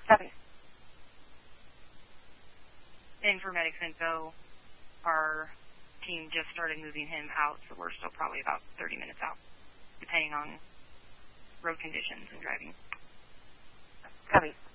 Copy. And for medics info, our team just started moving him out, so we're still probably about 30 minutes out, depending on road conditions and driving. Copy.